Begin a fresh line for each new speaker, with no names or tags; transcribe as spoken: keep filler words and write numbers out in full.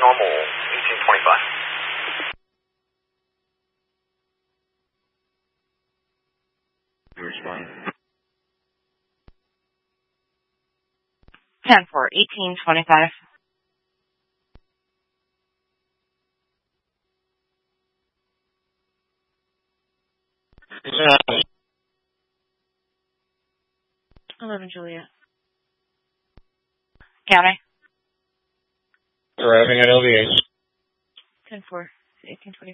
normal, eighteen twenty-five.
Respond.
ten four, eighteen twenty-five.
Yeah.
eleven Juliet. County.
Arriving at L V H.
ten four, eighteen twenty-five.